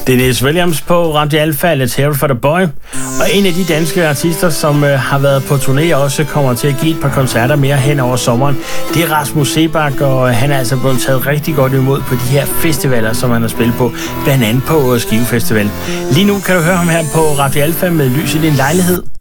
Dennis Williams på Radio Alpha, Let's Hear It For The Boy. Og en af de danske artister, som har været på turné og også kommer til at give et par koncerter mere hen over sommeren, det er Rasmus Seebach, og han er altså blevet taget rigtig godt imod på de her festivaler, som han har spillet på, blandt andet på Skive Festival. Lige nu kan du høre ham her på Radio Alpha med Lys i din lejlighed.